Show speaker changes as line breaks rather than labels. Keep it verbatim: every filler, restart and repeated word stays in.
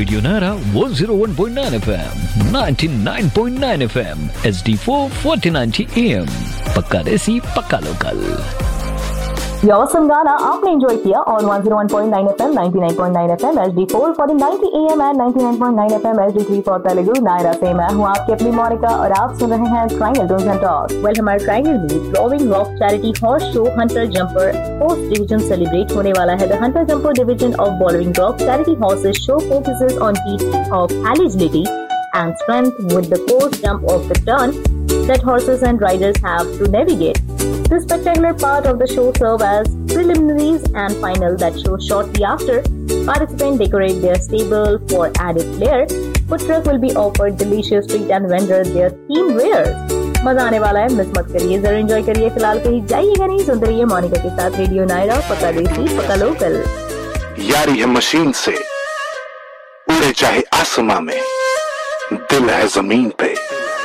Radio Naira one oh one point nine F M, ninety-nine point nine F M, H D four forty ninety A M. पक्का देसी पक्का local.
ये awesome गाना आपने enjoy किया on one oh one point nine F M, ninety-nine point nine F M, H D four forty ninety A M and ninety-nine point nine F M, H D three for Telugu। Naira से मैं हूँ आपकी अपनी मोनिका और आप सुन रहे हैं triangle tours and talks. Well, हमारे ट्रायंगल में blowing rock charity horse show Hunter jumper first division celebrate होने वाला है। The Hunter jumper division of blowing rock charity horses show focuses on teaching of agility and strength with the course jump of the turn that horses and riders have to navigate. This spectacular part of the show serve as preliminaries and final that show shortly after. Participants decorate their stable for added flair. Food truck will be offered delicious treat and vendor their theme wares. मजा आने वाला है, miss मत करिए, जरूर enjoy करिए। फिलहाल कहीं जाइएगा नहीं, सुनते रहिए मोनिका के साथ रेडियो नायरा, पक्का देसी पक्का लोकल।
यारी है मशीन से, उड़े चाहे आसमां में, दिल है जमीन पे।